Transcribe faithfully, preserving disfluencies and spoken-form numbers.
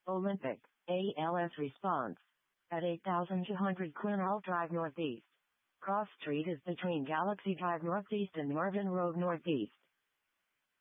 Olympic, A L S response. At eight thousand two hundred Quinault Drive Northeast. Cross Street is between Galaxy Drive Northeast and Marvin Road Northeast.